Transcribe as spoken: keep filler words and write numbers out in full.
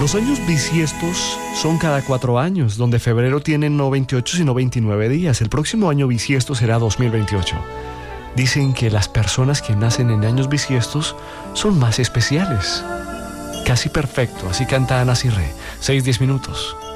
Los años bisiestos son cada cuatro años, donde febrero tiene no veintiocho sino veintinueve días. El próximo año bisiesto será dos mil veintiocho. Dicen que las personas que nacen en años bisiestos son más especiales. Casi perfecto, así canta Ana Cirré. Seis, diez minutos.